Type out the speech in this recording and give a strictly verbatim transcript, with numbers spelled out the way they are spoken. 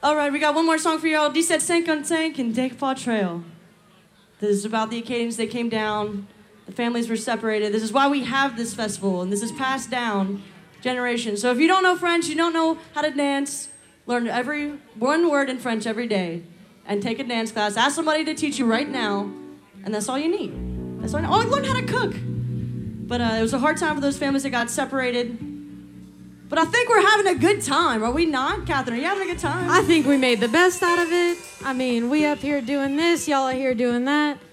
All right, we got one more song for y'all. dix-sept cinquante-cinq and Dequoit Trail. This is about the Acadians that came down. The families were separated. This is why we have this festival, and this is passed down generations. So if you don't know French, you don't know how to dance, learn every one word in French every day, and take a dance class. Ask somebody to teach you right now, and that's all you need. That's all you need. Oh, and learn how to cook. But uh, it was a hard time for those families that got separated. But I think we're having a good time, are we not? Catherine, are you having a good time? I think we made the best out of it. I mean, we up here doing this, y'all are here doing that.